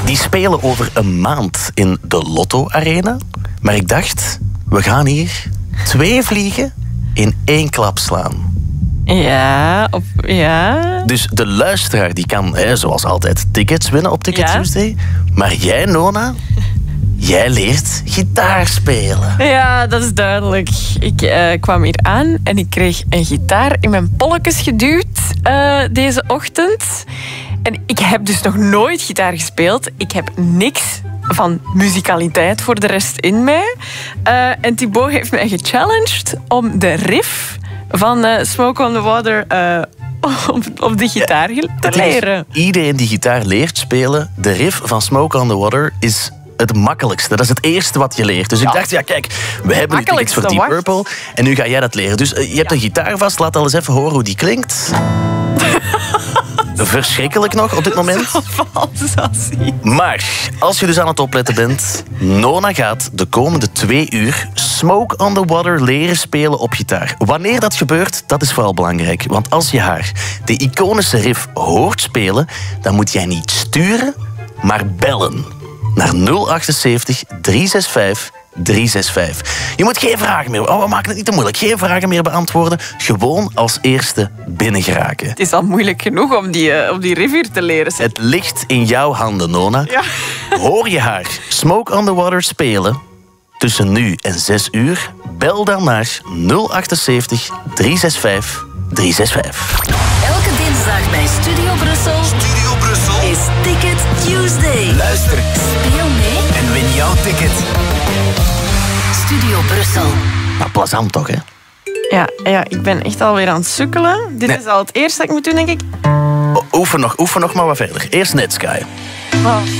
Die spelen over een maand in de Lotto Arena. Maar ik dacht, we gaan hier 2 vliegen in 1 klap slaan. Ja. Dus de luisteraar die kan, zoals altijd, tickets winnen op Ticket Tuesday. Maar jij, Nona, jij leert gitaar spelen. Ja, dat is duidelijk. Ik kwam hier aan en ik kreeg een gitaar in mijn polletjes geduwd deze ochtend. En ik heb dus nog nooit gitaar gespeeld. Ik heb niks van muzikaliteit voor de rest in mij. En Thibaut heeft mij gechallenged om de riff van Smoke on the Water op de gitaar te leren. Iedereen die gitaar leert spelen, de riff van Smoke on the Water is het makkelijkste. Dat is het eerste wat je leert. Dus ik dacht, kijk, we hebben nu tickets voor Deep Purple en nu ga jij dat leren. Dus je hebt een gitaar vast, laat al eens even horen hoe die klinkt. Verschrikkelijk nog op dit moment. Maar als je dus aan het opletten bent, Nona gaat de komende 2 uur Smoke on the Water leren spelen op gitaar. Wanneer dat gebeurt, dat is vooral belangrijk. Want als je haar de iconische riff hoort spelen, dan moet jij niet sturen, maar bellen. Naar 078 365 365. Je moet geen vragen meer... we maken het niet te moeilijk. Geen vragen meer beantwoorden. Gewoon als eerste binnengeraken. Het is al moeilijk genoeg om die rivier te leren. Het ligt in jouw handen, Nona. Ja. Hoor je haar Smoke on the Water spelen tussen nu en 6 uur? Bel dan naar 078 365 365. Elke dinsdag bij Studio Brussel is Ticket Tuesday. Luister, Speel mee en win jouw ticket. Studio Brussel. Nou, plezant toch, hè? Ja, ik ben echt alweer aan het sukkelen. Dit is al het eerste dat ik moet doen, denk ik. Oefen nog maar wat verder. Eerst Netsky.